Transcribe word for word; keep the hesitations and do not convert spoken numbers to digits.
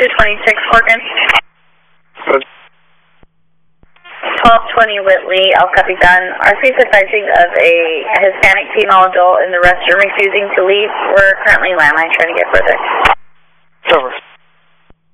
two twenty-six Corcoran. Good. twelve twenty Whitley, I'll copy done. R C's advising of a Hispanic female adult in the restroom refusing to leave. We're currently landline trying to get further. Over.